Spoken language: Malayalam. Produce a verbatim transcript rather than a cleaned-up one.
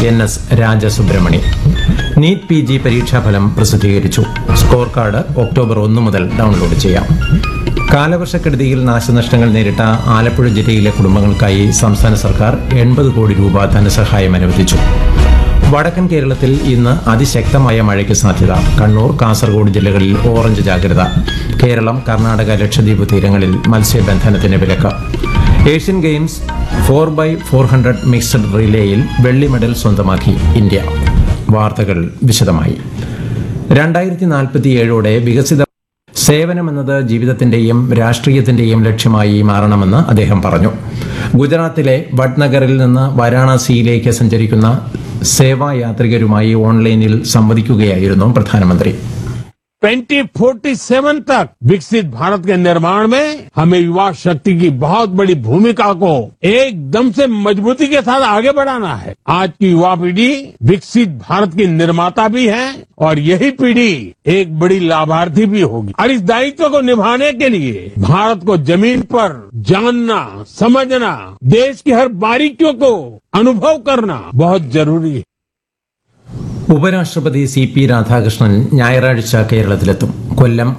N S Rajasubramani. NEET P G പരീക്ഷാഫലം പ്രസിദ്ധീകരിച്ചു. സ്കോർ കാർഡ് ഒക്ടോബർ ഒന്ന് മുതൽ ഡൌൺലോഡ് ചെയ്യാം. കാലവർഷക്കെടുതിയിൽ നാശനഷ്ടങ്ങൾ നേരിട്ട ആലപ്പുഴ ജില്ലയിലെ കുടുംബങ്ങൾക്കായി സംസ്ഥാന സർക്കാർ എൺപത് കോടി രൂപ ധനസഹായം അനുവദിച്ചു. വടക്കൻ കേരളത്തിൽ ഇന്ന് അതിശക്തമായ മഴയ്ക്ക് സാധ്യത. കണ്ണൂർ, കാസർഗോഡ് ജില്ലകളിൽ ഓറഞ്ച് ജാഗ്രത. കേരളം, കർണാടക, ലക്ഷദ്വീപ് തീരങ്ങളിൽ മത്സ്യബന്ധനത്തിന് വിലക്ക്. Asian games four by four hundred mixed റിലേയിൽ വെള്ളി മെഡൽ സ്വന്തമാക്കി ഇന്ത്യ. വാർത്തകൾ വിശദമായി. രണ്ടായിരത്തി നാൽപ്പത്തിയേഴോടെ വികസിത സേവനമെന്നത് ജീവിതത്തിന്റെയും രാഷ്ട്രീയത്തിന്റെയും ലക്ഷ്യമായി മാറണമെന്ന് അദ്ദേഹം പറഞ്ഞു. ഗുജറാത്തിലെ വഡ്നഗറിൽ നിന്ന് വാരാണസിയിലേക്ക് സഞ്ചരിക്കുന്ന സേവായാത്രികരുമായി ഓൺലൈനിൽ സംവദിക്കുകയായിരുന്നു പ്രധാനമന്ത്രി. ट्वेंटी फोर्टी सेवन तक विकसित भारत के निर्माण में हमें युवा शक्ति की बहुत बड़ी भूमिका को एकदम से मजबूती के साथ आगे बढ़ाना है. आज की युवा पीढ़ी विकसित भारत की निर्माता भी है और यही पीढ़ी एक बड़ी लाभार्थी भी होगी. और इस दायित्व को निभाने के लिए भारत को जमीन पर जानना, समझना, देश की हर बारीकियों को अनुभव करना बहुत जरूरी है. ഉപരാഷ്ട്രപതി സി പി രാധാകൃഷ്ണൻ ഞായറാഴ്ച കേരളത്തിലെത്തും. കൊല്ലം